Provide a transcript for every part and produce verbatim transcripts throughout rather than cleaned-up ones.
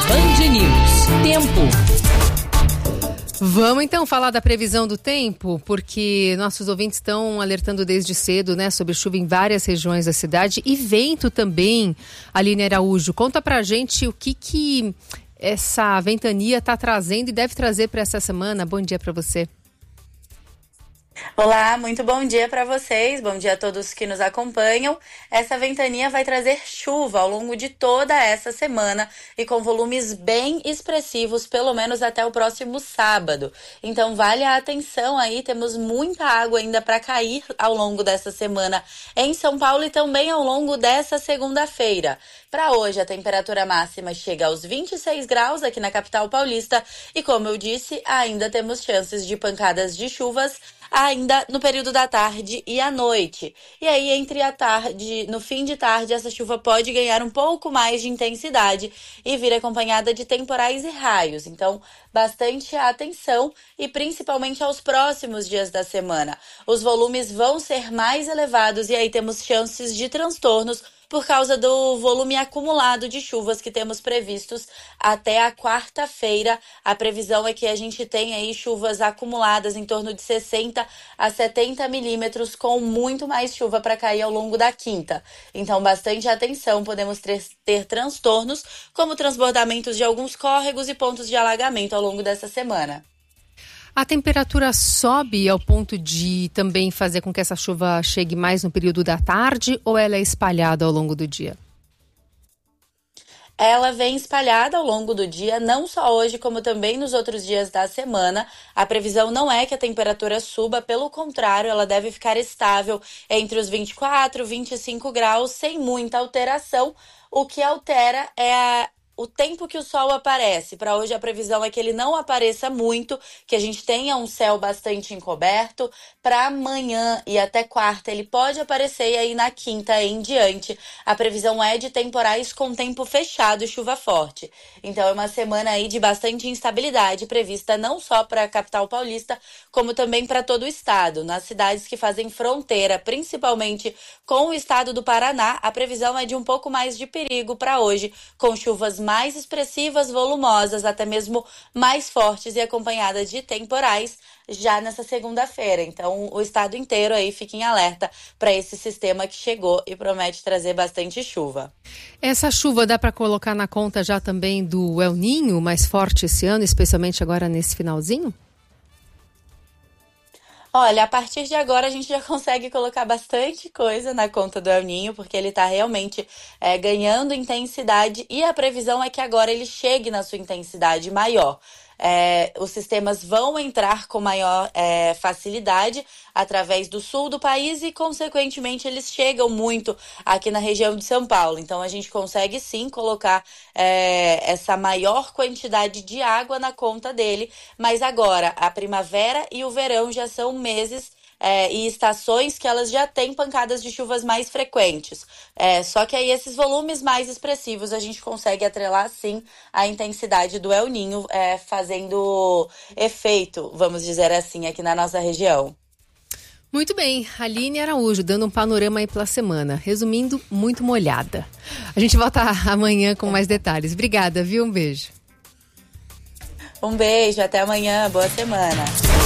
Band News. Tempo. Vamos então falar da previsão do tempo, porque nossos ouvintes estão alertando desde cedo, né, sobre chuva em várias regiões da cidade e vento também. Aline Araújo, conta pra gente o que que essa ventania está trazendo e deve trazer para essa semana. Bom dia para você. Olá, muito bom dia para vocês, bom dia a todos que nos acompanham. Essa ventania vai trazer chuva ao longo de toda essa semana e com volumes bem expressivos, pelo menos até o próximo sábado. Então vale a atenção aí, temos muita água ainda para cair ao longo dessa semana em São Paulo e também ao longo dessa segunda-feira. Para hoje, a temperatura máxima chega aos vinte e seis graus aqui na capital paulista e, como eu disse, ainda temos chances de pancadas de chuvas ainda no período da tarde e à noite. E aí, entre a tarde, no fim de tarde, essa chuva pode ganhar um pouco mais de intensidade e vir acompanhada de temporais e raios. Então, bastante atenção e principalmente aos próximos dias da semana. Os volumes vão ser mais elevados e aí temos chances de transtornos por causa do volume acumulado de chuvas que temos previstos até a quarta-feira. A previsão é que a gente tenha aí chuvas acumuladas em torno de sessenta a setenta milímetros, com muito mais chuva para cair ao longo da quinta. Então, bastante atenção, podemos ter, ter transtornos, como transbordamentos de alguns córregos e pontos de alagamento ao longo dessa semana. A temperatura sobe ao ponto de também fazer com que essa chuva chegue mais no período da tarde ou ela é espalhada ao longo do dia? Ela vem espalhada ao longo do dia, não só hoje, como também nos outros dias da semana. A previsão não é que a temperatura suba, pelo contrário, ela deve ficar estável entre os vinte e quatro e vinte e cinco graus, sem muita alteração. O que altera é a o tempo que o sol aparece. Para hoje a previsão é que ele não apareça muito, que a gente tenha um céu bastante encoberto. Para amanhã e até quarta ele pode aparecer, e aí na quinta em diante a previsão é de temporais com tempo fechado e chuva forte. Então é uma semana aí de bastante instabilidade prevista não só para a capital paulista, como também para todo o estado. Nas cidades que fazem fronteira, principalmente com o estado do Paraná, a previsão é de um pouco mais de perigo para hoje, com chuvas mais expressivas, volumosas, até mesmo mais fortes e acompanhadas de temporais já nessa segunda-feira. Então, o estado inteiro aí fica em alerta para esse sistema que chegou e promete trazer bastante chuva. Essa chuva dá para colocar na conta já também do El Niño mais forte esse ano, especialmente agora nesse finalzinho? Olha, a partir de agora a gente já consegue colocar bastante coisa na conta do El Niño, porque ele está realmente é, ganhando intensidade e a previsão é que agora ele chegue na sua intensidade maior. É, os sistemas vão entrar com maior é, facilidade através do sul do país e, consequentemente, eles chegam muito aqui na região de São Paulo. Então, a gente consegue, sim, colocar é, essa maior quantidade de água na conta dele. Mas agora, a primavera e o verão já são meses É, e estações que elas já têm pancadas de chuvas mais frequentes. É, só que aí esses volumes mais expressivos a gente consegue atrelar, sim, a intensidade do El Niño é, fazendo efeito, vamos dizer assim, aqui na nossa região. Muito bem, Aline Araújo dando um panorama aí pela semana. Resumindo, muito molhada. A gente volta amanhã com mais detalhes. Obrigada, viu? Um beijo. Um beijo, até amanhã, boa semana.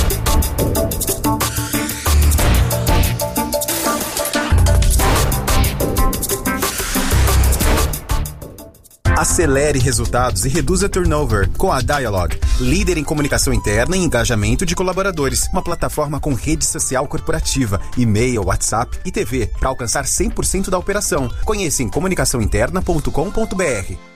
Acelere resultados e reduza turnover com a Dialog, líder em comunicação interna e engajamento de colaboradores. Uma plataforma com rede social corporativa, e-mail, WhatsApp e T V para alcançar cem por cento da operação. Conheça em comunicação interna ponto com ponto b r.